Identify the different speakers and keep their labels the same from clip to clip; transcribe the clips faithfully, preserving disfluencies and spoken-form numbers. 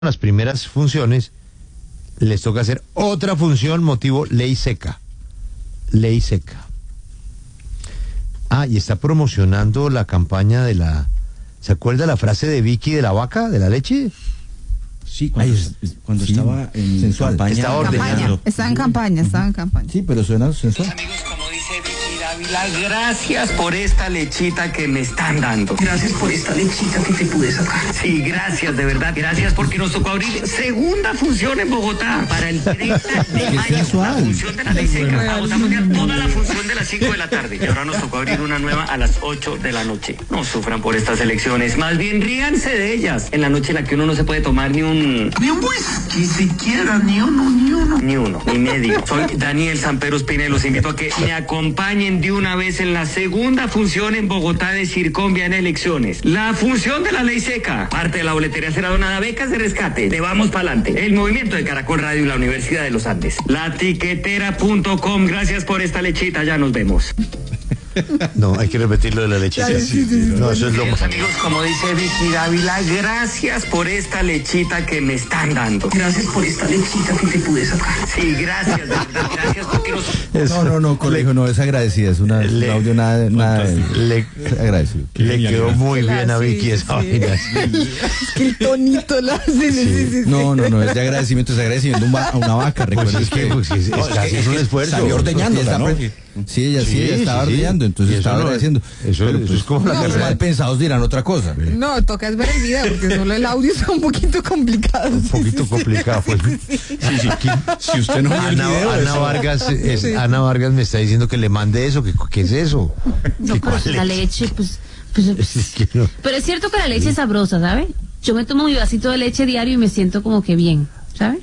Speaker 1: las primeras funciones, les toca hacer otra función, motivo ley seca. Ley seca. Ah, y está promocionando la campaña de la... ¿Se acuerda la frase de Vicky de la vaca, de la leche?
Speaker 2: Sí, cuando,
Speaker 3: Ay, es,
Speaker 2: cuando
Speaker 3: sí,
Speaker 2: estaba en
Speaker 3: sensual.
Speaker 2: campaña.
Speaker 1: Estaba ordenando.
Speaker 4: Estaba en campaña, estaba en campaña.
Speaker 3: Sí, pero suena sensual.
Speaker 5: Amigos, como dice Vicky Dávila, gracias por esta lechita que me están dando.
Speaker 6: Gracias por esta lechita que te pude sacar.
Speaker 5: Sí, gracias, de verdad. Gracias porque nos tocó abrir segunda función en Bogotá para el treinta de mayo.
Speaker 3: sensual.
Speaker 5: La función de la ley seca. Vamos a poner toda la función de las cinco de la tarde. Y ahora nos tocó abrir una nueva a las ocho de la noche. No sufran por estas elecciones. Más bien ríanse de ellas. En la noche en la que uno no se puede tomar ni un...
Speaker 6: Ni un whisky siquiera, ni uno, ni uno.
Speaker 5: Ni uno, ni medio. Soy Daniel Samper Ospina y los invito a que me acompañen de una vez en la segunda función en Bogotá de Circonvia en elecciones. La función de la ley seca. Parte de la boletería será donada a becas de rescate. De Vamos Pa'lante. El movimiento de Caracol Radio y la Universidad de los Andes. La tiquetera punto com. Gracias por esta lechita. Ya nos vemos.
Speaker 1: No, hay que repetir lo de la leche.
Speaker 4: Sí, sí, sí, sí.
Speaker 1: No, eso es lo
Speaker 5: Queridos amigos, como dice Vicky Dávila, gracias por esta lechita que me están dando.
Speaker 6: Gracias por esta lechita que te pude sacar.
Speaker 5: Sí, gracias, de verdad. Gracias porque nos...
Speaker 3: No, no, no, colegio, no, es agradecida, es una,
Speaker 1: Le-
Speaker 3: un audio nada, nada de-
Speaker 1: Le,
Speaker 3: es agradecido.
Speaker 1: le quedó muy bien a
Speaker 4: Sí,
Speaker 1: Vicky
Speaker 4: sí,
Speaker 1: esa
Speaker 4: sí.
Speaker 1: vaina.
Speaker 4: Es que el tonito lo hace. Sí, sí, sí, sí.
Speaker 3: No, no, no, es de agradecimiento, es agradecimiento a un va- a una vaca,
Speaker 1: Pues
Speaker 3: recuerda
Speaker 1: es que, pues, es, es casi es un esfuerzo.
Speaker 2: Salió ordeñándola,
Speaker 3: Ella
Speaker 2: ¿no?
Speaker 3: está pre- Sí, ella sí,
Speaker 1: Sí,
Speaker 3: ella estaba
Speaker 1: sí, sí.
Speaker 3: ordeñando,
Speaker 1: Y
Speaker 3: entonces
Speaker 1: eso
Speaker 3: estaba
Speaker 1: no-
Speaker 3: agradeciendo.
Speaker 1: eso-
Speaker 3: Pero,
Speaker 1: eso
Speaker 3: pues,
Speaker 1: es como la
Speaker 3: los
Speaker 1: carrera.
Speaker 3: mal pensados dirán otra cosa.
Speaker 4: No, toca es ver el video, porque solo el audio está un poquito complicado.
Speaker 1: Un poquito complicado, pues.
Speaker 2: Sí, sí. Si usted no vio el
Speaker 1: Ana,
Speaker 2: video,
Speaker 1: Ana
Speaker 2: eso-
Speaker 1: Vargas, es-
Speaker 4: Sí.
Speaker 1: Ana Vargas me está diciendo que le mande eso. ¿Qué, qué es eso?
Speaker 7: No,
Speaker 1: ¿Qué,
Speaker 7: pero
Speaker 1: cuál
Speaker 7: la
Speaker 1: leche?
Speaker 7: leche, pues, pues,
Speaker 1: Es que no.
Speaker 7: pero es cierto que la leche es sabrosa, ¿sabe? Yo me tomo mi vasito de leche diario y me siento como que bien, ¿sabe?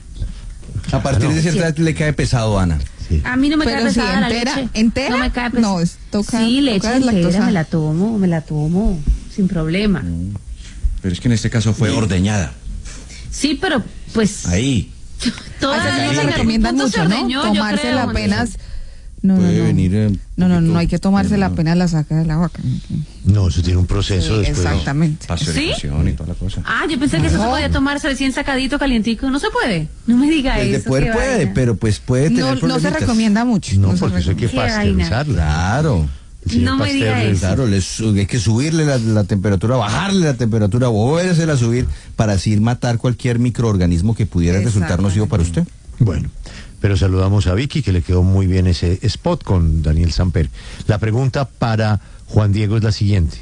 Speaker 3: A partir de cierta edad le cae pesado, Ana.
Speaker 1: Sí.
Speaker 7: A mí no me
Speaker 4: Pero
Speaker 7: cae
Speaker 4: sí,
Speaker 7: pesada la
Speaker 4: entera-
Speaker 7: leche.
Speaker 4: ¿entera?
Speaker 7: No me cae pesada.
Speaker 4: No, es- toca-
Speaker 7: Sí, leche
Speaker 4: toca
Speaker 7: entera,
Speaker 4: lactosa.
Speaker 7: me la tomo, me la tomo, sin problema.
Speaker 2: Pero es que en este caso fue ordeñada.
Speaker 7: Sí, pero pues
Speaker 2: Ahí.
Speaker 7: toda
Speaker 4: Así
Speaker 7: la
Speaker 4: que
Speaker 7: leche
Speaker 4: se
Speaker 7: en algún
Speaker 4: recomienda
Speaker 7: punto se
Speaker 4: mucho, ¿no?
Speaker 7: ordeñó, yo
Speaker 4: Tomársela
Speaker 7: creo.
Speaker 4: apenas. No, no,
Speaker 3: Puede
Speaker 4: no.
Speaker 3: venir, eh, un
Speaker 4: No, no, no,
Speaker 3: poquito
Speaker 4: hay que tomársela
Speaker 3: de-
Speaker 4: apenas la saca de la vaca.
Speaker 1: No, eso tiene un proceso
Speaker 4: Sí,
Speaker 1: después.
Speaker 4: exactamente.
Speaker 2: Pasteurización y toda la cosa.
Speaker 7: Ah, yo pensé que eso se podía tomarse recién sacadito, calientico. No se puede. No me diga
Speaker 3: Pues de
Speaker 7: eso.
Speaker 3: poder
Speaker 7: qué
Speaker 3: puede,
Speaker 7: vaina.
Speaker 3: pero pues puede tener
Speaker 4: No, no se
Speaker 3: problemitas.
Speaker 4: recomienda mucho.
Speaker 1: No,
Speaker 4: se
Speaker 1: porque eso hay que
Speaker 7: Qué vaina.
Speaker 1: pasteurizarla.
Speaker 3: Claro.
Speaker 1: Sí,
Speaker 7: No me diga
Speaker 1: pasteur-
Speaker 7: eso.
Speaker 3: Claro, le su- hay que subirle la, la temperatura, bajarle la temperatura, volvérsela a subir para así matar cualquier microorganismo que pudiera resultar nocivo para usted.
Speaker 1: Bueno, pero saludamos a Vicky, que le quedó muy bien ese spot con Daniel Samper. La pregunta para Juan Diego es la siguiente.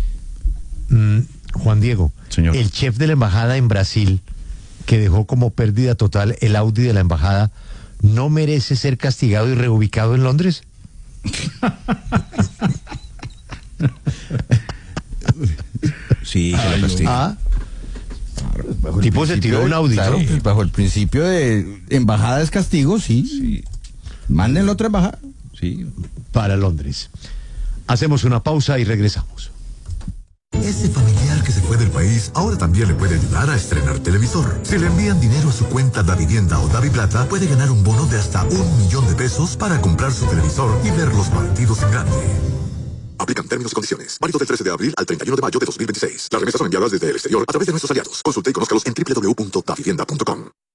Speaker 1: Mm, Juan Diego,
Speaker 2: Señor.
Speaker 1: el chef de la embajada en Brasil, que dejó como pérdida total el Audi de la embajada, ¿no merece ser castigado y reubicado en Londres?
Speaker 2: Sí, se la castiga.
Speaker 1: Ah,
Speaker 3: Bajo el
Speaker 1: tipo se
Speaker 3: principio
Speaker 1: tiró un
Speaker 3: de-
Speaker 1: Audi,
Speaker 3: claro,
Speaker 1: ¿no?
Speaker 3: pues, bajo el principio de embajada es castigo, sí.
Speaker 2: Sí,
Speaker 3: Mándenlo a otra embajada.
Speaker 2: sí.
Speaker 1: para Londres. Hacemos una pausa y regresamos.
Speaker 8: Ese familiar que se fue del país ahora también le puede ayudar a estrenar televisor. Si le envían dinero a su cuenta Davivienda o Daviplata, puede ganar un bono de hasta un millón de pesos para comprar su televisor y ver los partidos en grande. Aplican términos y condiciones. Válido del trece de abril al treinta y uno de mayo de dos mil veintiséis. Las remesas son enviadas desde el exterior a través de nuestros aliados. Consulte y conózcalos en doble u doble u doble u punto davivienda punto com.